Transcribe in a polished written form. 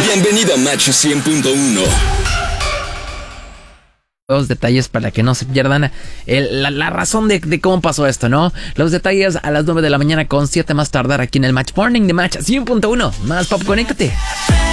Bienvenido a Match 100.1. Los detalles para que no se pierdan la razón de cómo pasó esto, ¿no? Los detalles a las 9 de la mañana con 7 más tardar aquí en el Match Morning de Match 100.1. Más pop, conéctate.